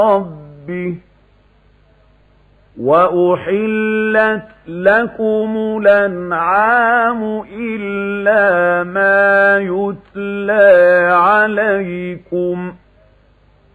ربه وأحلت لكم الأنعام إلا ما يتلى عليكم